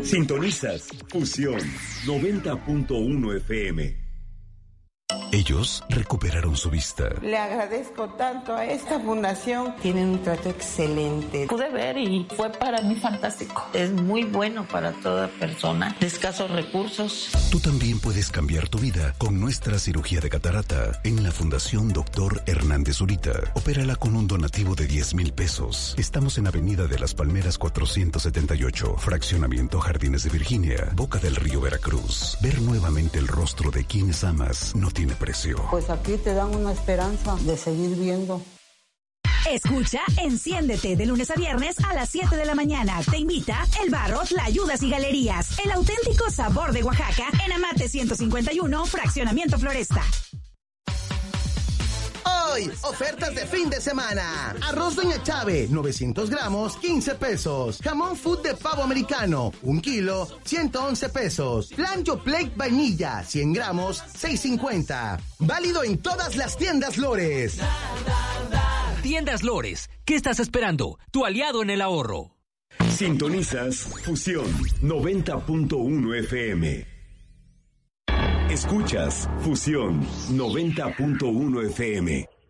Sintonizas Fusión 90.1 FM. Ellos recuperaron su vista. Le agradezco tanto a esta fundación. Tienen un trato excelente. Pude ver y fue para mí fantástico. Es muy bueno para toda persona de escasos recursos. Tú también puedes cambiar tu vida con nuestra cirugía de catarata en la Fundación Dr. Hernández Zurita. Opérala con un donativo de 10,000 pesos. Estamos en Avenida de las Palmeras 478, Fraccionamiento Jardines de Virginia, Boca del Río, Veracruz. Ver nuevamente el rostro de quienes amas no tiene precio. Pues aquí te dan una esperanza de seguir viendo. Escucha Enciéndete de lunes a viernes a las 7 de la mañana. Te invita El Barro, Tlayudas y Galerías. El auténtico sabor de Oaxaca en Amate 151, Fraccionamiento Floresta. Hoy, ofertas de fin de semana. Arroz Doña Chave, 900 gramos, 15 pesos. Jamón Food de pavo americano, 1 kilo, 111 pesos. Plancho Plate vainilla, 100 gramos, 6.50. Válido en todas las tiendas Lores. Tiendas Lores, ¿qué estás esperando? Tu aliado en el ahorro. Sintonizas Fusión 90.1 FM. Escuchas Fusión 90.1 FM.